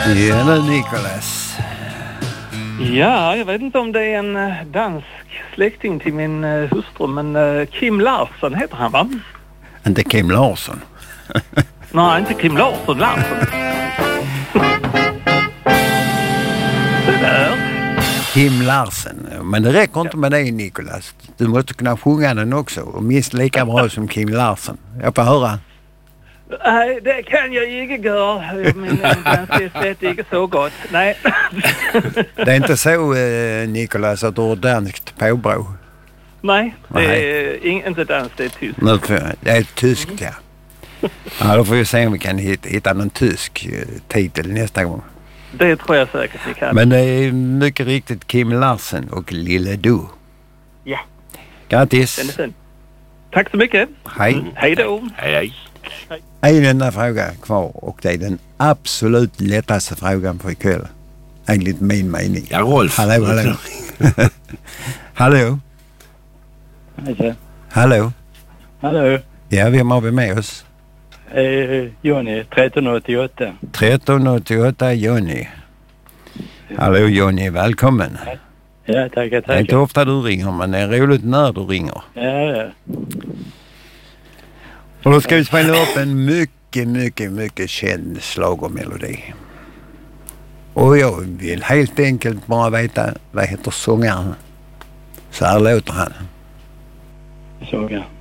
Ja, det Nicolas. Ja, jag vet inte om det är en dansk släkting till min hustru, men Kim Larsson heter han, va? Inte Kim Larsson. Nej, inte Kim Larsson. Det där. Kim Larsen. Men det räcker inte med dig, Nicolas. Du måste kunna sjunga den också. Och minst lika bra som Kim Larsen. Jag får höra. Nej, det kan jag inte göra. Min danska är inte så gott. Nej. Det är inte så, Nicolas, att du har danskt påbrå. Nej, det är inte danskt, det är tyskt. Det är tyskt, ja. Ja, då får vi se om vi kan hitta någon tysk titel nästa gång. Det tror jag säkert vi kan. Men det är mycket riktigt Kim Larsen och Lille Du. Ja. Grattis. Den är fin. Tack så mycket. Hej. Hej då. Hej. En enda fråga kvar och det är den absolut lättaste frågan för ikväll. Enligt min mening. Ja, Rolf. Hallå. Hallå. Hallå. Hallå. Ja, vem har vi med oss? Johnny, 1388. 1388 Johnny. Hallå Johnny, välkommen. Ja, tackar. Det är inte ofta du ringer, men det är roligt när du ringer. Ja. Och då ska vi spela upp en mycket känd schlagermelodi. Och jag vill helt enkelt bara veta vad heter sångaren. Så här låter han. Sångaren.